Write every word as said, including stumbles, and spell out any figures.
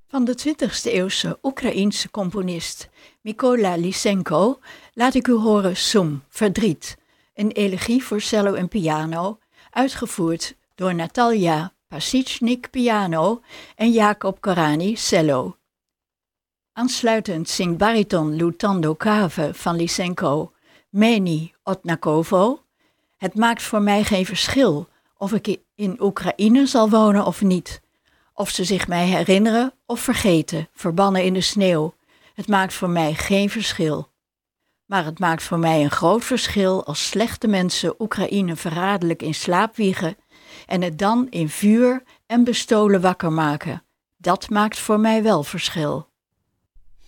Van de twintigste eeuwse Oekraïense componist Mykola Lysenko laat ik u horen Sum, Verdriet, een elegie voor cello en piano, uitgevoerd door Natalia Pasichnik piano en Jacob Karani cello. Aansluitend zingt bariton Lutando Kave van Lysenko Meni Otnakovo. Het maakt voor mij geen verschil of ik in Oekraïne zal wonen of niet. Of ze zich mij herinneren of vergeten, verbannen in de sneeuw. Het maakt voor mij geen verschil. Maar het maakt voor mij een groot verschil als slechte mensen Oekraïne verraderlijk in slaap wiegen en het dan in vuur en bestolen wakker maken. Dat maakt voor mij wel verschil.